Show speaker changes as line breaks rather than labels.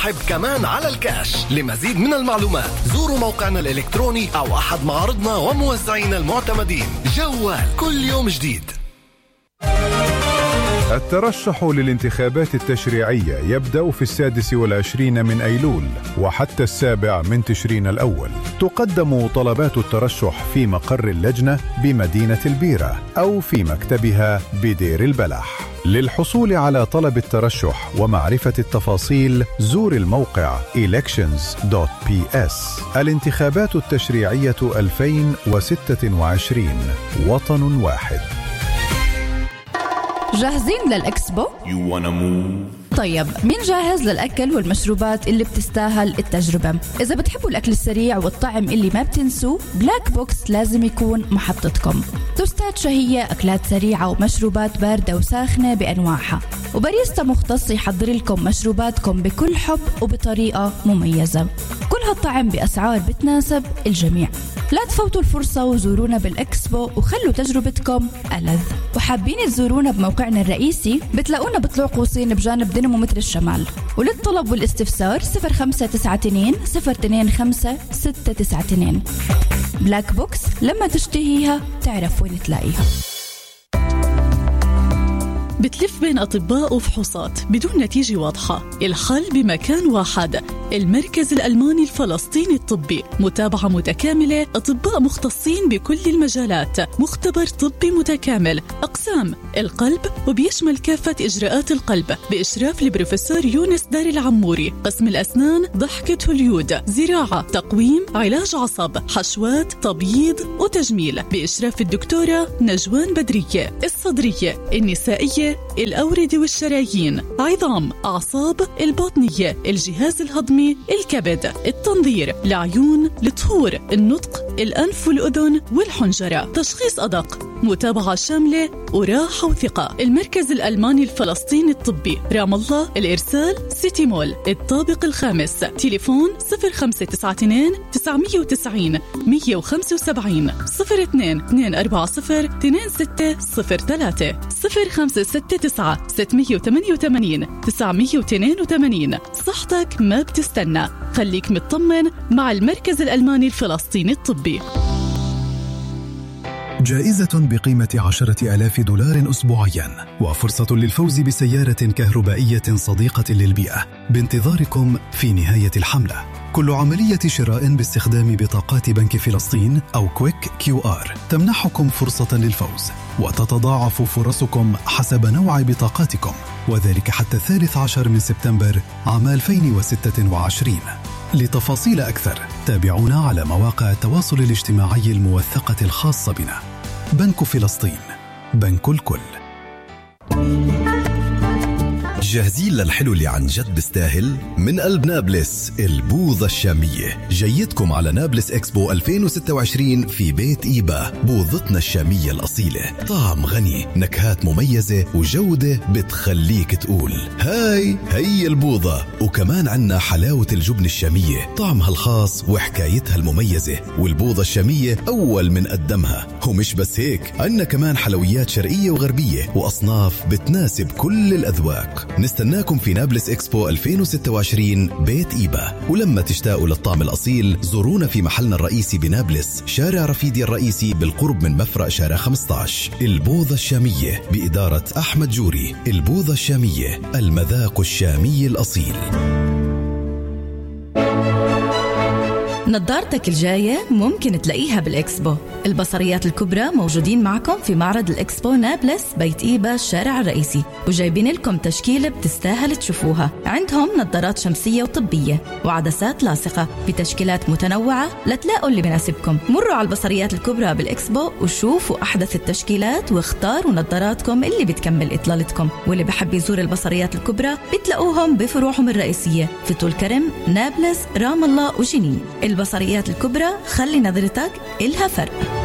ونرحب كمان على الكاش. لمزيد من المعلومات زوروا موقعنا الإلكتروني أو أحد معارضنا وموزعين المعتمدين. جوال كل يوم جديد.
الترشح للانتخابات التشريعية يبدأ في 26 من أيلول وحتى 7 من تشرين الأول. تقدم طلبات الترشح في مقر اللجنة بمدينة البيرة أو في مكتبها بدير البلح. للحصول على طلب الترشح ومعرفة التفاصيل زور الموقع elections.ps. الانتخابات التشريعية 2026 وطن واحد.
جاهزين للإكسبو؟ طيب، مين جاهز للأكل والمشروبات اللي بتستاهل التجربة؟ إذا بتحبوا الأكل السريع والطعم اللي ما بتنسوه، بلاك بوكس لازم يكون محطتكم. توستات شهية، أكلات سريعة ومشروبات باردة وساخنة بأنواعها، وباريستا مختص يحضر لكم مشروباتكم بكل حب وبطريقة مميزة. كل هالطعم بأسعار بتناسب الجميع. لا تفوتوا الفرصة وزورونا بالإكسبو وخلوا تجربتكم ألذ. وحابين تزورونا بموقعنا الرئيسي، بتلاقونا بطلوع قوسين بجانب دينامو متر الشمال. وللطلب والاستفسار 0592 025 692. بلاك بوكس، لما تشتهيها تعرف وين تلاقيها.
بتلف بين أطباء وفحوصات بدون نتيجة واضحة. الحل بمكان واحد، المركز الألماني الفلسطيني الطبي. متابعة متكاملة، أطباء مختصين بكل المجالات، مختبر طبي متكامل، أقسام القلب وبيشمل كافة إجراءات القلب بإشراف البروفيسور يونس دار العموري. قسم الأسنان، ضحكة هوليود، زراعة، تقويم، علاج عصب، حشوات، تبييض وتجميل بإشراف الدكتورة نجوان بدرية. الصدرية، النسائية، الأوردة والشرايين، عظام، أعصاب، الباطنية، الجهاز الهضمي، الكبد، التنظير، العيون، الطهور، النطق، الأنف والأذن والحنجرة، تشخيص أدق، متابعة شاملة وراحة وثقة. المركز الألماني الفلسطيني الطبي، رام الله، الإرسال، سيتي مول، الطابق الخامس. تليفون 0592 990 175 02 240 2603 0569 688 982. صحتك ما بتستنى، خليك مطمن مع المركز الألماني الفلسطيني الطبي.
جائزة بقيمة $10,000 أسبوعيا وفرصة للفوز بسيارة كهربائية صديقة للبيئة بانتظاركم في نهاية الحملة. كل عملية شراء باستخدام بطاقات بنك فلسطين أو كويك QR تمنحكم فرصة للفوز، وتتضاعف فرصكم حسب نوع بطاقاتكم، وذلك حتى 13 من سبتمبر عام 2026. لتفاصيل أكثر تابعونا على مواقع التواصل الاجتماعي الموثقة الخاصة بنا. بنك فلسطين، بنك الكل.
جاهزين للحلو اللي عن جد بيستاهل؟ من قلب نابلس، البوظة الشامية جايتكم على نابلس إكسبو 2026 في بيت إيبا. بوظتنا الشامية الأصيلة، طعم غني، نكهات مميزة وجودة بتخليك تقول هاي البوظة. وكمان عنا حلاوة الجبن الشامية، طعمها الخاص وحكايتها المميزة. والبوظة الشامية أول من قدمها. ومش بس هيك، عنا كمان حلويات شرقية وغربية وأصناف بتناسب كل الأذواق. نستناكم في نابلس إكسبو 2026 بيت إيبا. ولما تشتاقوا للطعم الأصيل زورونا في محلنا الرئيسي بنابلس، شارع رفيدي الرئيسي بالقرب من مفرق شارع 15. البوظة الشامية بإدارة أحمد جوري. البوظة الشامية، المذاق الشامي الأصيل.
نظارتك الجاية ممكن تلاقيها بالإكسبو. البصريات الكبرى موجودين معكم في معرض الإكسبو نابلس بيت إيبا الشارع الرئيسي، وجايبين لكم تشكيلة بتستاهل تشوفوها. عندهم نظارات شمسية وطبية وعدسات لاصقة بتشكيلات متنوعة لتلاقوا اللي بناسبكم. مروا على البصريات الكبرى بالإكسبو وشوفوا أحدث التشكيلات واختاروا نظاراتكم اللي بتكمل إطلالتكم. واللي بحب يزور البصريات الكبرى بتلاقوهم بفروعهم الرئيسية في طول كرم، نابلس، رام الله وجنين. البصريات الكبرى، خلي نظرتك إلها فرق.